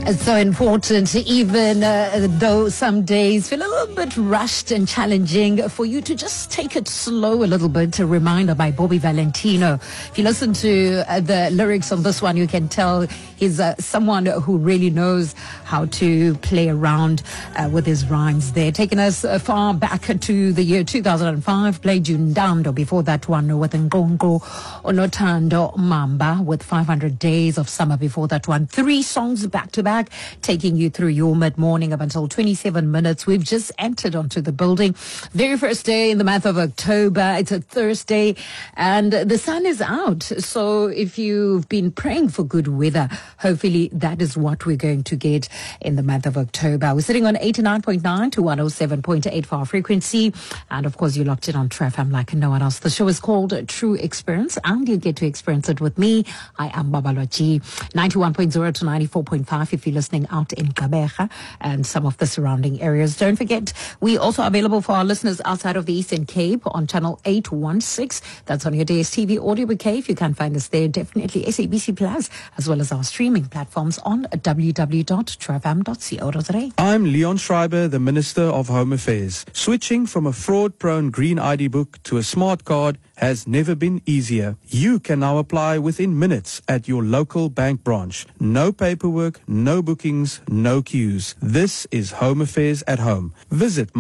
It's so important, even though some days feel a little bit rushed and challenging, for you to just take it slow a little bit. A reminder by Bobby Valentino. If you listen to the lyrics on this one, you can tell he's someone who really knows how to play around with his rhymes there. Taking us far back to the year 2005, played Jundando. Before that one with Ngongo Onotando Mamba with 500 Days of Summer. Before that one, 3 songs back to back, taking you through your mid-morning up until 27 minutes. We've just entered onto the building. Very first day in the month of October. It's a Thursday and the sun is out. So if you've been praying for good weather, hopefully that is what we're going to get in the month of October. We're sitting on 89.9 to 107.8 for our frequency. And of course, you're locked in on TRFM like no one else. The show is called True Experience and you get to experience it with me. I am Babalwaji. 91.0 to 94.5 if you're listening out in Gqeberha and some of the surrounding areas. Don't forget, we also available for our listeners outside of the Eastern Cape on channel 816. That's on your DSTV audio bouquet. If you can't find us there, definitely SABC Plus, as well as our streaming platforms on www.trfm.co.za. I'm Leon Schreiber, the Minister of Home Affairs. Switching from a fraud-prone green ID book to a smart card has never been easier. You can now apply within minutes at your local bank branch. No paperwork, no bookings, no queues. This is Home Affairs at home. Visit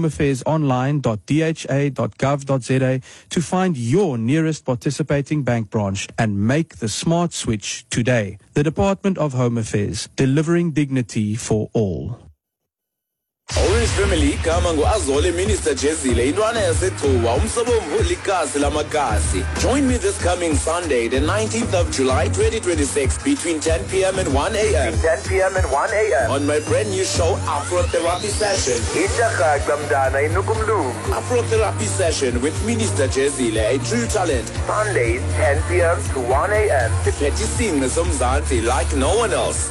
myhomeaffairsonline.dha.gov.za to find your nearest participating bank branch and make the smart switch today. The Department of Home Affairs, delivering dignity for all. Orange Family igama ngu-Azole Minister Jezile intwana yasethuwa umsobomvu likasi lamakasi. Join me this coming Sunday, the 19th of July 2026 between 10 p.m. and 1 a.m. On my brand new show, Afro Therapy Session. Afro Therapy Session with Minister Jezile, a true talent. Sundays, 10 p.m. to 1 a.m. The Petty Singers Mzansi like no one else.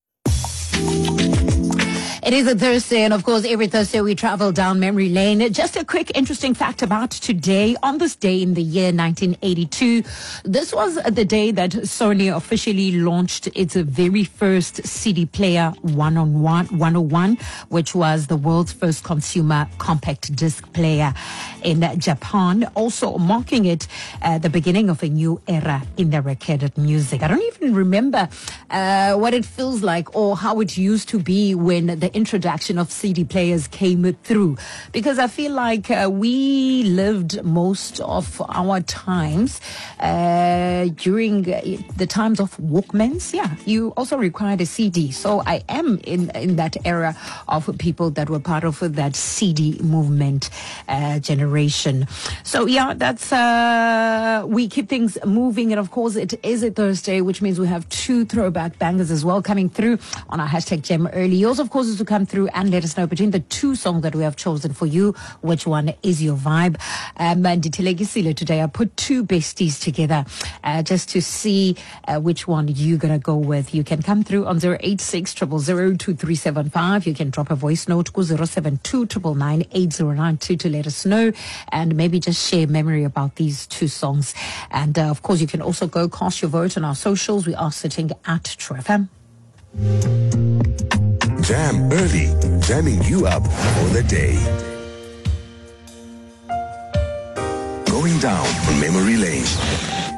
It is a Thursday, and of course, every Thursday we travel down memory lane. Just a quick interesting fact about today. On this day in the year 1982, this was the day that Sony officially launched its very first CD player 101, which was the world's first consumer compact disc player in Japan, also marking it the beginning of a new era in the recorded music. I don't even remember what it feels like or how it used to be when the introduction of CD players came through, because I feel like we lived most of our times during the times of Walkmans. Yeah, you also required a CD. So I am in that era of people that were part of that CD movement generation. So yeah, that's we keep things moving, and of course it is a Thursday, which means we have 2 throwback bangers as well coming through on our hashtag Gem Early. Yours, of course, is to come through and let us know between the 2 songs that we have chosen for you, which one is your vibe. And today I put 2 besties together just to see which one you're going to go with. You can come through on 086 000 2375. You can drop a voice note to 072 999 8092 to let us know and maybe just share memory about these 2 songs. And of course, you can also go cast your vote on our socials. We are sitting at TRFM. Jam Early, jamming you up for the day. Going down memory lane.